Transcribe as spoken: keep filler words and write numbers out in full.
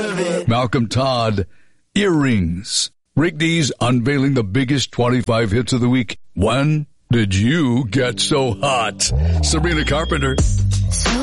Malcolm Todd, Earrings. Rick D's unveiling the biggest twenty-five hits of the week. When did you get so hot? Sabrina Carpenter.